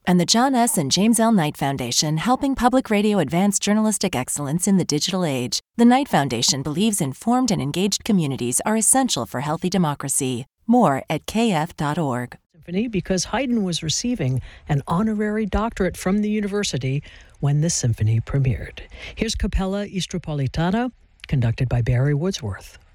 And the John S. and James L. Knight Foundation, helping public radio advance journalistic excellence in the digital age. The Knight Foundation believes informed and engaged communities are essential for healthy democracy. More at kf.org. Symphony because Haydn was receiving an honorary doctorate from the university when the symphony premiered. Here's Capella Istropolitana, conducted by Barry Woodsworth.